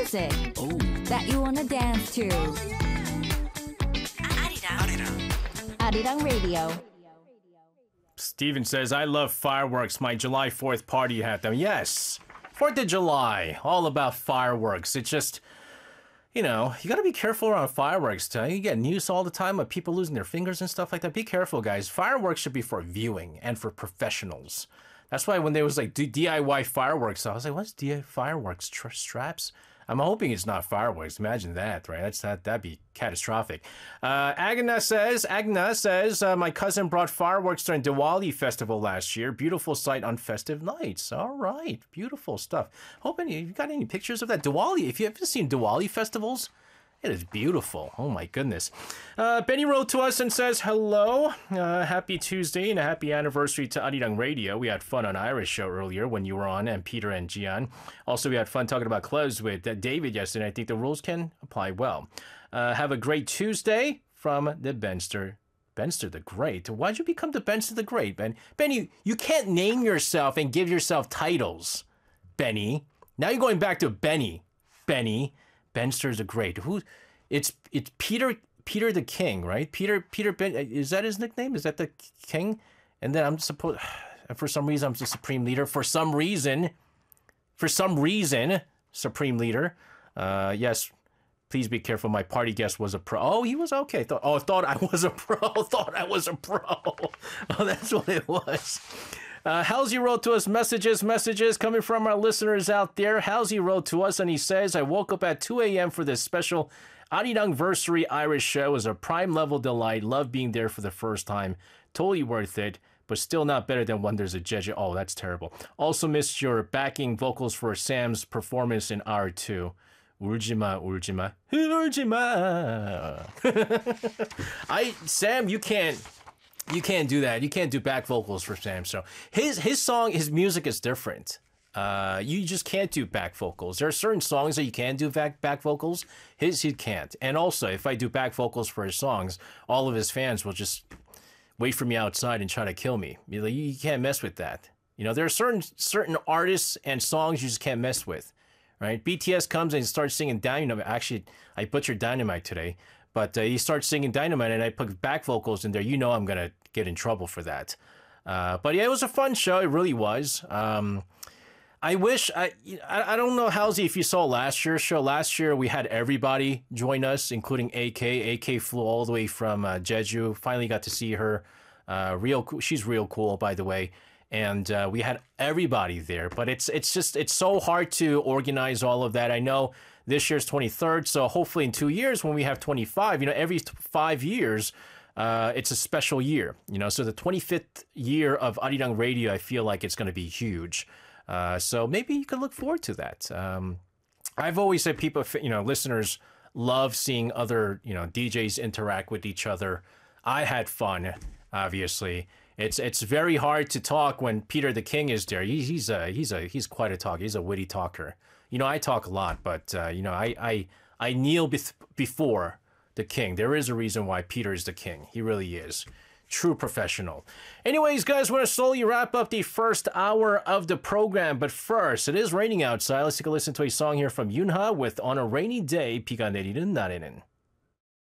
music that you wanna dance to. Arirang Radio. Steven says, I love fireworks. My July 4th party had them. Yes, 4th of July, all about fireworks. It's just, you know, you got to be careful around fireworks. You get news all the time of people losing their fingers and stuff like that. Be careful, guys. Fireworks should be for viewing and for professionals. That's why when there was like DIY fireworks, I was like, what's DIY fireworks? Straps? I'm hoping it's not fireworks. Imagine that, right? That'd be catastrophic. Agna says, my cousin brought fireworks during Diwali festival last year. Beautiful sight on festive nights. All right, beautiful stuff. Hoping you got any pictures of that Diwali. If you haven't seen Diwali festivals, it is beautiful. Oh my goodness. Benny wrote to us and says, hello, happy Tuesday and a happy anniversary to Arirang Radio. We had fun on Irish show earlier when you were on, and Peter and Gian. Also, we had fun talking about clubs with David yesterday. I think the rules can apply well. Have a great Tuesday from the Benster. Benster the Great? Why'd you become the Benster the Great, Ben? Benny, you can't name yourself and give yourself titles, Benny. Now you're going back to Benny. Benster the Great. It's Peter the King, right? Peter Ben, is that his nickname? Is that the king? And then for some reason I'm the supreme leader. For some reason, supreme leader. Yes, please be careful. My party guest was a pro. Oh, he was okay. Thought I was a pro. Oh, that's what it was. Halsey wrote to us messages coming from our listeners out there. Halsey wrote to us and he says, I woke up at 2 a.m. for this special Arirang-versary Irish show. It was a prime level delight. Love being there for the first time. Totally worth it, but still not better than Wonders of Jeju. Oh, that's terrible. Also missed your backing vocals for Sam's performance in R2. 울지마. Sam, you can't do that. You can't do back vocals for Sam. So his song, his music is different. You just can't do back vocals. There are certain songs that you can do back vocals. He can't. And also, if I do back vocals for his songs, all of his fans will just wait for me outside and try to kill me. You can't mess with that. You know, there are certain artists and songs you just can't mess with. Right? BTS comes and starts singing Dynamite. Actually, I butchered Dynamite today. But he starts singing Dynamite and I put back vocals in there. You know I'm going to get in trouble for that. But yeah, it was a fun show. It really was. I wish, I don't know, Halsey, if you saw last year's show. Last year, we had everybody join us, including AK. AK flew all the way from Jeju. Finally got to see her. Real cool. She's real cool, by the way. And we had everybody there. But it's so hard to organize all of that. I know this year's 23rd, so hopefully in 2 years when we have 25, every 5 years, it's a special year. So the 25th year of Arirang Radio, I feel like it's going to be huge. So maybe you can look forward to that. I've always said people, listeners love seeing other, DJs interact with each other. I had fun, obviously. It's very hard to talk when Peter the King is there. He's quite a talker. He's a witty talker. I talk a lot, but I kneel before the king. There is a reason why Peter is the king. He really is. True professional. Anyways, guys, we're going to slowly wrap up the first hour of the program. But first, it is raining outside. Let's take a listen to a song here from Yunha with On a Rainy Day, 비가 내리는 날에는.